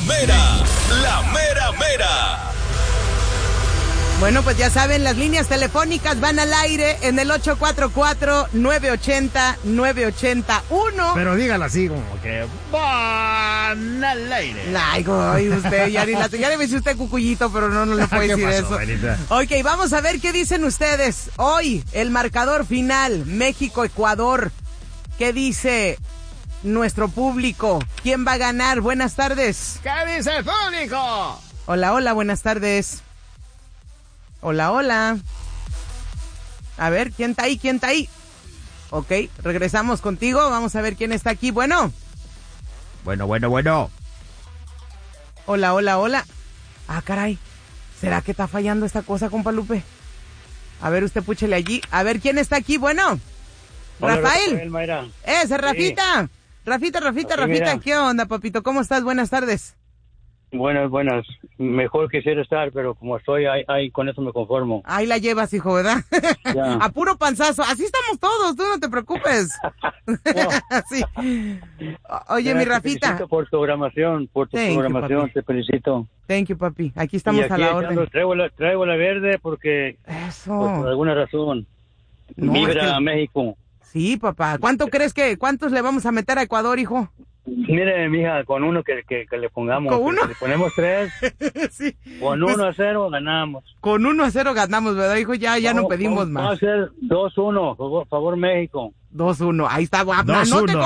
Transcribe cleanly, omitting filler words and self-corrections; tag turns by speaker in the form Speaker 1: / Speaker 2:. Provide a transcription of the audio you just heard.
Speaker 1: mera, la mera mera.
Speaker 2: Bueno, pues ya saben, las líneas telefónicas van al aire en el 844-980-9881.
Speaker 3: Pero dígala así, como que van al aire.
Speaker 2: Ay, güey, usted, ya le dice usted cucuyito, pero no le puede decir
Speaker 3: pasó,
Speaker 2: eso.
Speaker 3: Benita?
Speaker 2: Ok, vamos a ver qué dicen ustedes. Hoy, el marcador final, México-Ecuador. ¿Qué dice nuestro público? ¿Quién va a ganar? Buenas tardes.
Speaker 3: ¿Qué dice el público?
Speaker 2: Hola, hola, buenas tardes. Hola, hola. A ver, ¿quién está ahí? ¿Quién está ahí? Ok, regresamos contigo. Vamos a ver quién está aquí. Bueno.
Speaker 3: Bueno.
Speaker 2: Hola, hola, hola. Ah, caray. ¿Será que está fallando esta cosa, compa Lupe? A ver, usted púchele allí. A ver, ¿quién está aquí? Bueno.
Speaker 4: Hola,
Speaker 2: Rafael.
Speaker 4: Mayra.
Speaker 2: Ese, Rafita.
Speaker 4: Sí.
Speaker 2: Rafita.
Speaker 4: Mira.
Speaker 2: ¿Qué onda, papito? ¿Cómo estás? Buenas tardes.
Speaker 4: Buenas. Mejor quisiera estar, pero como estoy ahí con eso me conformo.
Speaker 2: Ahí la llevas, hijo, ¿verdad?
Speaker 4: Ya.
Speaker 2: A puro panzazo. Así estamos todos, tú no te preocupes. Sí. Oye,
Speaker 4: Ya,
Speaker 2: mi
Speaker 4: te
Speaker 2: Rafita.
Speaker 4: felicito por tu programación,
Speaker 2: Thank you, papi.
Speaker 4: te felicito.
Speaker 2: Thank you, papi. Aquí estamos
Speaker 4: Y aquí
Speaker 2: a la
Speaker 4: echando,
Speaker 2: orden.
Speaker 4: traigo la verde porque
Speaker 2: Eso.
Speaker 4: pues, por alguna razón
Speaker 2: No,
Speaker 4: vibra
Speaker 2: es que-
Speaker 4: a México.
Speaker 2: Sí, papá. ¿Cuántos le vamos a meter a Ecuador, hijo?
Speaker 4: Mire, mija, con uno que le pongamos.
Speaker 2: ¿Con uno?
Speaker 4: Si le ponemos 3,
Speaker 2: Sí.
Speaker 4: con 1-0 ganamos.
Speaker 2: Con 1-0 ganamos, ¿verdad, hijo? Ya no
Speaker 4: Vamos-
Speaker 2: pedimos
Speaker 4: vamos
Speaker 2: más.
Speaker 4: a hacer 2-1, favor México.
Speaker 2: 2-1. Ahí está.
Speaker 3: 2-1.
Speaker 2: Anote,